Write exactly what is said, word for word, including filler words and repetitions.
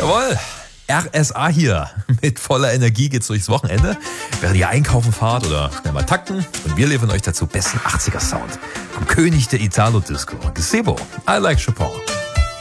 Jawohl, R S A hier. Mit voller Energie geht's durchs Wochenende. Während ihr einkaufen fahrt oder schnell mal takten. Und wir liefern euch dazu besten achtziger Sound. Vom König der Italo-Disco, Gazebo. I like Chopin.